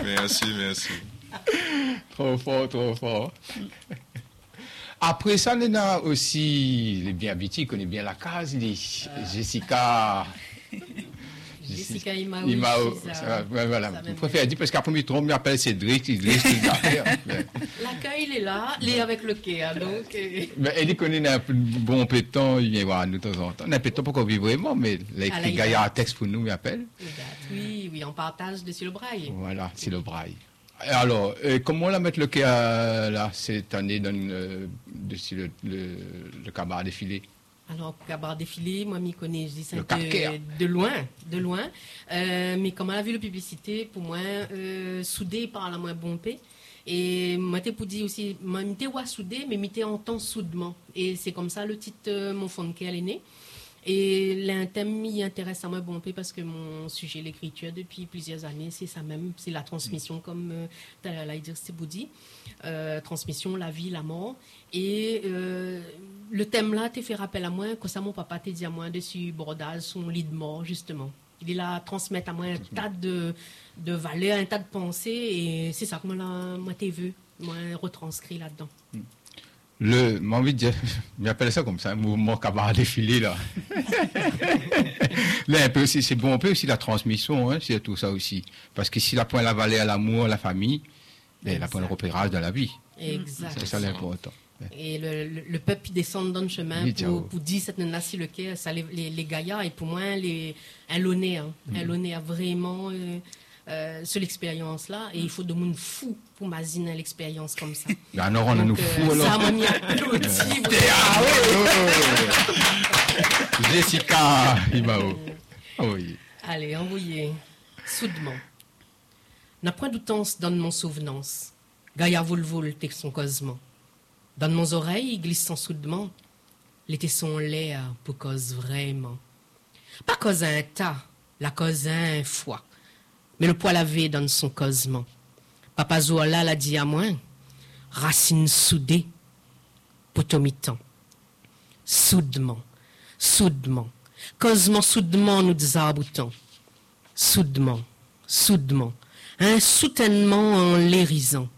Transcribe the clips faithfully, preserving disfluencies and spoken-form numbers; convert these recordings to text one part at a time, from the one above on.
Merci, merci. Trop fort, trop fort. Après ça, on a aussi les bien habitués, connaît bien la case, les Jessica. Jessica Imao. Imao, ça, voilà. Je préfère dire parce qu'après, il trompe, il m'appelle Cédric, il laisse tout faire. L'accueil, il est là, il est avec le quai, donc. Mais elle connaît un bon peu de temps, il vient voir nous de temps en temps. On a un peu de temps pour qu'on vive vraiment, mais les gars, il y a un texte pour nous, il appelle. Oui, oui, on partage dessus le braille. Voilà, c'est le braille. Alors, euh, comment la mettre le quai euh, là, cette année dans euh, dessus le, le, le cabaret défilé? Alors, cabaret défilé, moi, m'y connais, je dis ça de, de loin, de loin. Euh, mais comme on a vu la publicité, pour moi, euh, soudé par la moins bompé. Et moi, t'es pour dire aussi, moi, m'étais ouais soudé, mais m'étais en temps soudement. Et c'est comme ça le titre, euh, mon fond de quai, elle est née. Et l'un thème m'y intéresse à moi bompé parce que mon sujet, l'écriture, depuis plusieurs années, c'est ça même, c'est la transmission, comme tu as dit, c'est Boudi. Euh, transmission, la vie, la mort. Et euh, le thème là, t'es fait rappel à moi, que ça, mon papa t'a dit à moi dessus, bordage, son lit de mort, justement. Il est là à transmettre à moi un tas de, de valeurs, un tas de pensées, et c'est ça que moi, moi t'ai vu, moi, retranscrit là-dedans. Le, j'ai envie de dire, j'appelle ça comme ça, un mouvement cabaret défilé, là. Là, un peu aussi, c'est bon, un peu aussi la transmission, hein, c'est tout ça aussi. Parce que s'il apprend la valeur à l'amour, à la famille, il apprend le repérage dans la vie. Exactement. C'est ça l'important. Et le, le, le peuple, il descend dans le chemin oui, pour, pour dire cette nana-ci, le quai, ça, les, les, les gaillards, et pour moi, les, un l'honneur, hein. Mm. Un l'honneur vraiment, euh, euh, sur l'expérience-là, et il faut de monde fou pour m'aziner l'expérience comme ça. Alors, on a nous fous, alors. Ça m'a mis applaudi. Ah oui! Jessica Imao. Oui. Allez, envoyez. Soudement. N'a point d'outance dans mon souvenance. Gaillard vol-vol, t'es son causement. Dans mon oreille, glissant soudement, les tessons l'air pour cause vraiment. Pas cause un tas, la cause un fois. Mais le poil lavé dans son causement. Papa Zoala l'a dit à moi, racine soudée, potomitan. Soudement, soudement, causement soudement nous désarboutons. Soudement, soudement, un soutènement en l'érisant.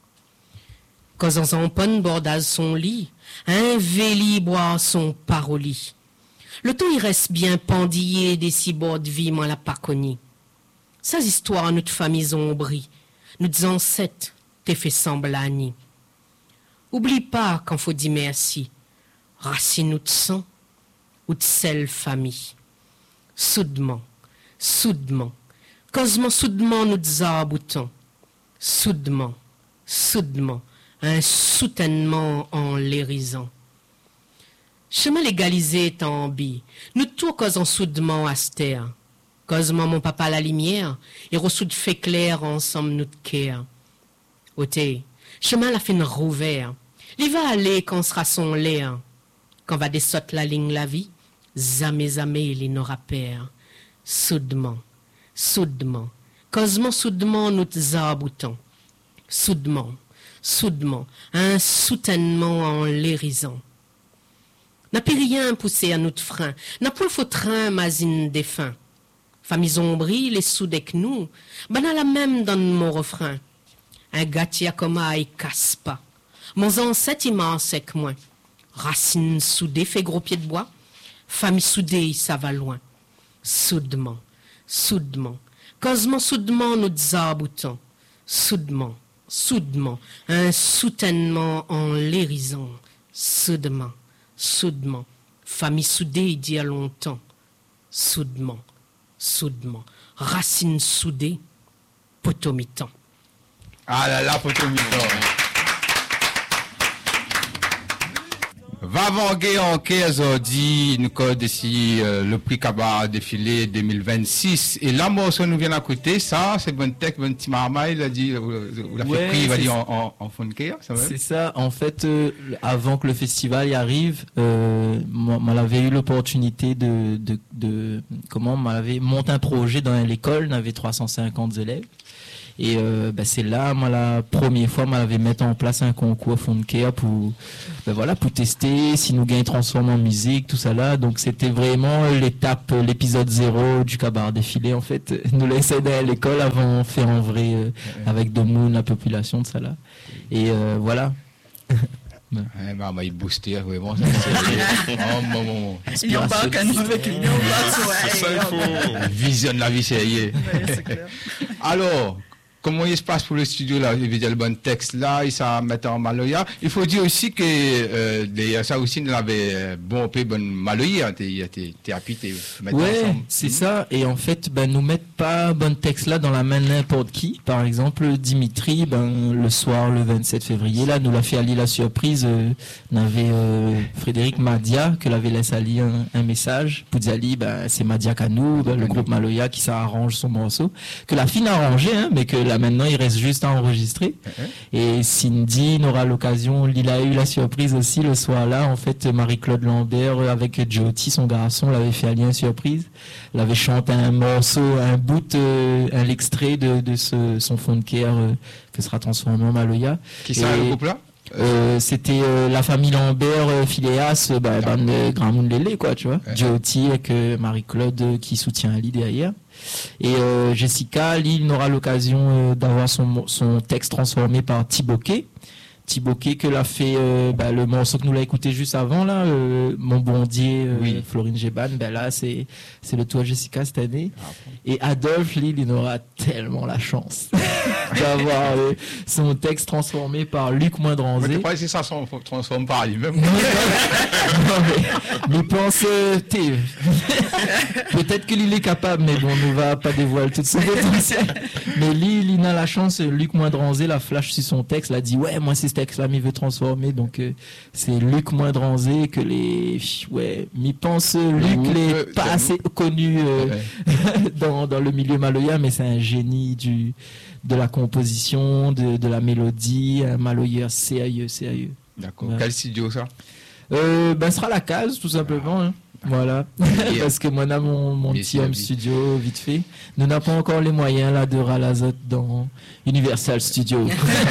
Causant son pon bordage son lit, un véli boire son paroli. Le temps y reste bien pendillé des six bords de vie, moi la pas connu. Ces histoires, notre famille ombrie, nous ancêtres, t'es fait semblani. Oublie pas quand faut dire merci, racine ou de sang, ou de sel famille. Soudement, soudement, causement soudement nous désarboutons. Soudement, soudement, un soutènement en l'érisant. Chemin légalisé est en bi, nous tout causons soudement à terre. Causement mon papa la lumière, et ressoud fait clair ensemble nous de care. Ôté, chemin la fin rouvert, il va aller quand sera son l'air. Quand va descendre la ligne la vie, zamé zamé il n'aura père. Soudement, soudement, causement soudement nous zaboutons. Soudement, soudement, un soutènement en l'érisant. N'a plus rien poussé à notre frein, n'a point faut train mazine défunt. Famille ombrie, les soudec nous, ben à la même dans mon refrain. Un gâtia comme aïe casse pas. Mon ancêtre immense avec moi. Racine soudée fait gros pied de bois. Famille soudée, ça va loin. Soudement, soudement, causement soudement nous zaboutons. Soudement, soudement, un soutènement en l'érisant. Soudement, soudement, famille soudée d'il y a longtemps. Soudement, soudement, racine soudée, potomitan. Ah là là, potomitan. Va vanguer en quinze aujourd'hui, nous code ici euh, le prix Cabaret défilé deux mille vingt-six. Et là, moi, ça nous vient à côté, ça, c'est bon texte, bon petit marmaille, il a dit, vous l'avez fait prix, il va dire en, en, en fond de quai, ça va? C'est ça, en fait, euh, avant que le festival y arrive, euh, moi, moi j'avais eu l'opportunité de, de, de, comment, m'avait monté un projet dans l'école, on avait trois cent cinquante élèves. Et euh, ben, c'est là, moi, la première fois, moi, j'avais mis en place un concours Funker pour, ben, voilà, pour tester si nous gagnons transforme en musique, tout ça là. Donc, c'était vraiment l'étape, l'épisode zéro du cabaret défilé, en fait. Nous laisser à l'école avant de faire en vrai, euh, avec de Moon, la population de ça là. Et euh, voilà. Ouais, bah, bah, il boostait vraiment. Ça, c'est... oh, bon, bon. Il embarque à nous avec une C'est ça, il faut. Visionne la vie, c'est ouais, c'est clair. Alors, comment il se passe pour le studio là? Il veut dire le bon texte là, il s'en met en Maloya. Il faut dire aussi que euh, des, ça aussi, nous avait bon peu bonne Maloya. T'es, t'es, t'es happy, t'es mettre ouais, ensemble. c'est ça. Et en fait, ben, nous mettent pas bon texte là dans la main n'importe qui. Par exemple, Dimitri, ben, le soir, le vingt-sept février, là, nous l'a fait aller la surprise. Euh, on avait euh, Frédéric Madia, que l'avait laissé aller un, un message. Pour dire, ben, c'est Madia Kanou, ben, le groupe Maloya qui s'arrange son morceau. Que la fille a arrangé, hein, mais que la maintenant, il reste juste à enregistrer. Uh-huh. Et Cindy n'aura l'occasion, il a eu la surprise aussi le soir-là. En fait, Marie-Claude Lambert, avec Jyoti, son garçon, l'avait fait allier une surprise. L'avait chanté un morceau, un bout, euh, un extrait de, de ce, son fond de care euh, qui sera transformé en Maloya. Qui ça, le groupe-là? Euh, c'était euh, la famille Lambert, euh, Phileas, euh, bah, bah, euh, Grand Monde Lélé, quoi, tu vois. Uh-huh. Jyoti avec euh, Marie-Claude euh, qui soutient Ali derrière. Et euh, Jessica, Lille n'aura l'occasion euh, d'avoir son, son texte transformé par Thibaut-Quay. Thibaut-Quay que l'a fait euh, bah, le morceau que nous l'a écouté juste avant là, euh, Mon Bondier, euh, oui. Florine Géban. Ben là c'est c'est le tour Jessica cette année. Ah, bon. Et Adolphe, Lille, il aura tellement la chance d'avoir euh, son texte transformé par Luc Moindranzé. Mais tu crois que ça se transforme par lui-même? Non, mais, mais pense, euh, peut-être que Lille est capable, mais bon, on ne va pas dévoiler tout son potentiel. Mais Lille, il a la chance. Luc Moindranzé la flash sur son texte, l'a dit ouais, moi c'est ce texte-là, m'y veut transformer. Donc euh, c'est Luc Moindranzé que les ouais, m'y pense Luc n'est euh, pas assez connu euh, ouais. dans dans le milieu maloya, mais c'est un génie du de la composition, de de la mélodie, un maloyeur sérieux, sérieux. D'accord. Ouais. Quel studio ça? Euh, ben, ce sera la case, tout simplement. Hein. Voilà. Parce que moi, on a mon, mon petit home studio, vite fait. Nous n'avons pas encore les moyens, là, de Ralazot dans Universal Studio.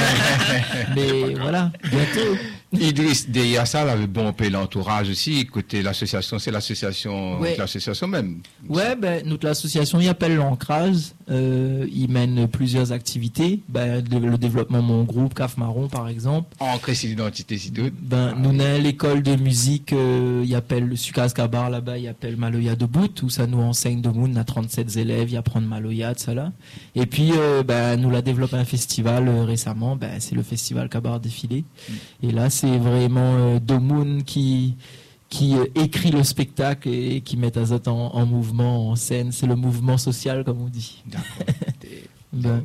Mais voilà, bientôt. Idriss, derrière ça, il avait bon peu l'entourage aussi. Côté l'association, c'est l'association, ouais. l'association même. Ouais, ben, notre association, il appelle l'Ancrage. Euh, il mène plusieurs activités. Ben, le, le développement de mon groupe, C A F Marron, par exemple. Ancré c'est l'identité, c'est tout. Ben, ah, nous, oui. l'école de musique, euh, il appelle le Sucas Kabar là-bas, il appelle Maloya de Bout, où ça nous enseigne de Moon, on a trente-sept élèves, il apprend Maloya, de ça là. Et puis, euh, ben, nous l'a développé un festival euh, récemment, ben, c'est le festival Kabar Défilé. Mm. Et là, c'est vraiment euh, Domoun qui qui euh, écrit le spectacle et, et qui met Azot en, en mouvement, en scène. C'est le mouvement social, comme on dit. D'accord. ben.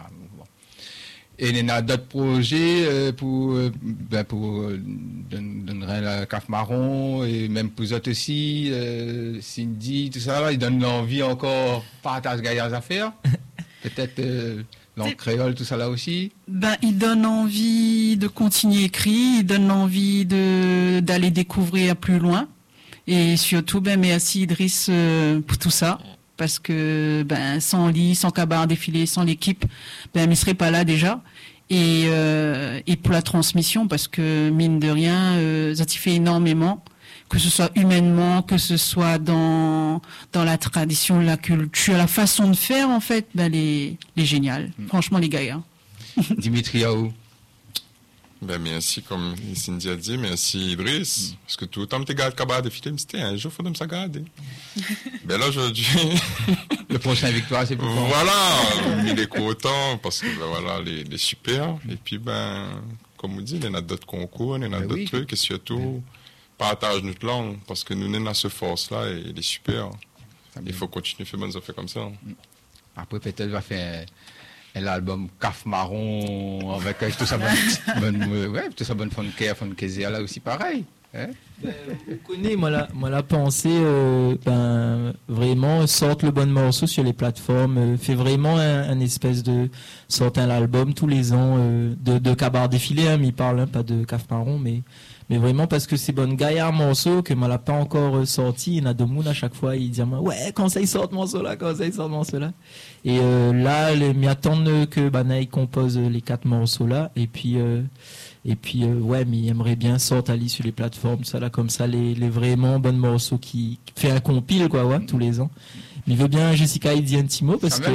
Et il y a d'autres projets euh, pour euh, ben pour euh, donner la C A F Marron et même pour autres aussi, euh, Cindy, tout ça là, ils donnent l'envie encore partage gaillard à faire. Peut-être euh, langue créole, tout ça là aussi. Ben, il donne envie de continuer écrit, il donne envie de d'aller découvrir plus loin, et surtout ben merci Idriss euh, pour tout ça, parce que ben sans lui, sans Kabar Défilé, sans l'équipe, ben il serait pas là déjà. Et euh, et pour la transmission, parce que mine de rien, euh, ça t'y fait énormément. Que ce soit humainement, que ce soit dans dans la tradition, la culture, la façon de faire, en fait, ben les les génial. Mm. Franchement, les gars. Hein. Dimitri Yaou. Ben merci, comme Cindy a dit, merci Idriss, mm. parce que tout le temps que tu gardes Kabar Défilé, c'était un jour, il faut de me garder. Ben là, aujourd'hui... Le prochain victoire, c'est pour toi. Voilà, il est content, parce que ben voilà, les, les super, mm. et puis ben, comme on dit, il y en a d'autres concours, il y en a ben d'autres oui. trucs, et surtout... Mm. Partage notre langue, parce que nous n'avons ce force-là et il est super. Il faut continuer à faire bonnes affaires comme ça. Après, peut-être, va faire un album C A F Marron avec tout ça bonne, bonne, ouais, tout ça bonne funky, funky, là aussi pareil. Hein? Ben, vous connaissez, moi la, moi la pensée, euh, ben, vraiment, sorte le bon morceau sur les plateformes, euh, fait vraiment un, un espèce de, sorte un album tous les ans, euh, de, de Kabar Défilé, hein, mais il parle, hein, pas de C A F Marron, mais Mais vraiment parce que c'est bon gaillard morceau que moi l'a pas encore euh, sorti. Il y en a deux monde à chaque fois, il dit à moi, ouais, quand ça il sort ce morceau là, quand ça il sort ce morceau là. Et euh, là, les m'y attendent que Banaï compose les quatre morceaux là. Et puis, euh, et puis euh, ouais, mais il aimerait bien sortir à sur les plateformes, ça là, comme ça, les, les vraiment bons morceaux qui fait un compile, quoi, ouais, tous les ans. Mais il veut bien Jessica il dit un petit mot parce que.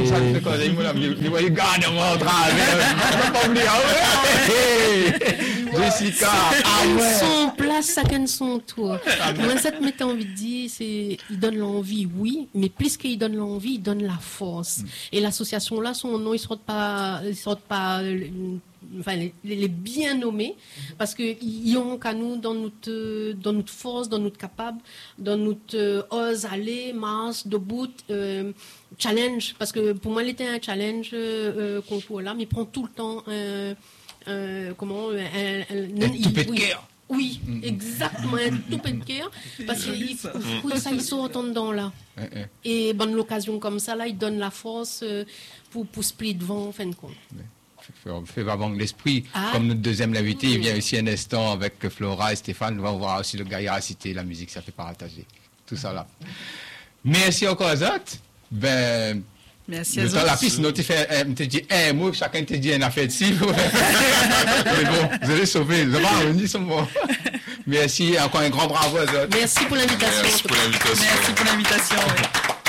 Jessica, son place, chacun son tour. Moi, ça te met envie de dire, c'est, il donne l'envie, oui, mais plus qu'il donne l'envie, il donne la force. Et l'association là, son nom, il sort pas, il sort pas. Enfin, les, les bien nommés, parce qu'ils ont qu'à nous dans notre, dans notre force, dans notre capable, dans notre euh, ose aller, marche, debout, euh, challenge, parce que pour moi, il était un challenge euh, concours là, mais il prend tout le temps euh, euh, comment un, un, un, un tout peu de cœur. Oui, mm-hmm. exactement, un tout peu de cœur, parce que il faut, faut ça, il sort en dedans là. Mm-hmm. Et bonne l'occasion comme ça là, il donne la force euh, pour pour split devant en fin de compte. Mm-hmm. Fait avant l'esprit, ah. Comme notre deuxième invité, mmh. il vient ici un instant avec Flora et Stéphane, on va voir aussi le Gaillard à citer, la musique, ça fait partager, tout ça là. Merci encore à Zot. Ben, merci à Zot. La piste, nous te fait, te dit un mot, chacun te dit une affaire de six. Mais bon, vous allez sauver, vous allez revenir sur moi. Merci, encore un grand bravo à Zot. Merci pour l'invitation. Merci pour l'invitation. Merci pour l'invitation. Oui.